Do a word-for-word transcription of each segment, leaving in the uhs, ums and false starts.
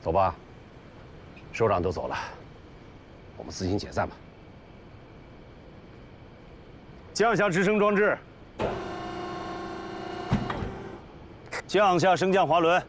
走吧，首长都走了，我们自行解散吧。降下直升装置，降下升降滑轮。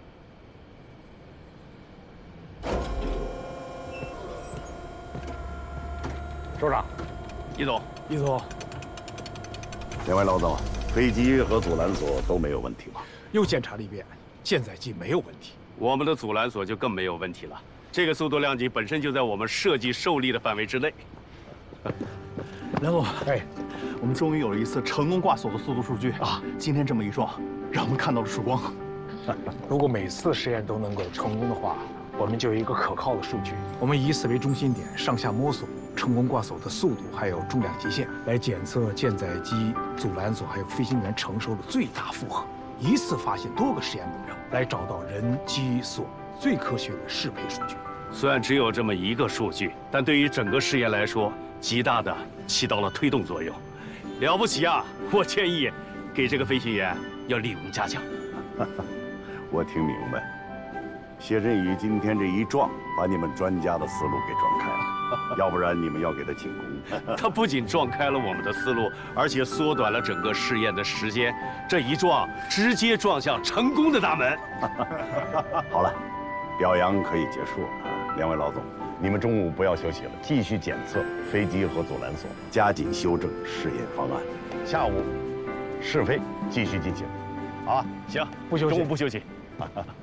首长， 易总， 易总， 两位老总，飞机和阻拦索都没有问题吧？ 又检查了一遍，舰载机没有问题。 我们的阻拦索就更没有问题了。这个速度量级本身就在我们设计受力的范围之内。 梁总，哎，我们终于有了一次成功挂索的速度数据啊！今天这么一撞，让我们看到了曙光。 如果每次实验都能够成功的话，我们就有一个可靠的数据。我们以此为中心点，上下摸索成功挂索的速度，还有重量极限，来检测舰载机、阻拦索还有飞行员承受的最大负荷，一次发现多个实验目标，来找到人机索最科学的适配数据。 虽然只有这么一个数据，但对于整个试验来说，极大的起到了推动作用。了不起啊！我建议给这个飞行员要立功嘉奖。 我听明白，谢振宇今天这一撞，把你们专家的思路给撞开了，要不然你们要给他请功。 他不仅撞开了我们的思路，而且缩短了整个试验的时间。这一撞，直接撞向成功的大门。 好了，表扬可以结束了啊！两位老总，你们中午不要休息了，继续检测飞机和阻拦索，加紧修正试验方案。下午试飞继续进行。好啊， 行， 不休息， 中午不休息。